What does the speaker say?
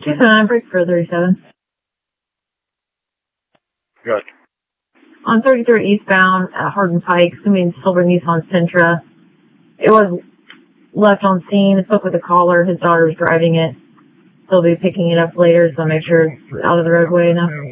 279, break for 37. Good. On 33 eastbound at Hardin Pike, assuming silver Nissan Sentra. It was left on scene. I spoke with the caller. His daughter was driving it. They'll be picking it up later, so make sure it's out of the roadway enough.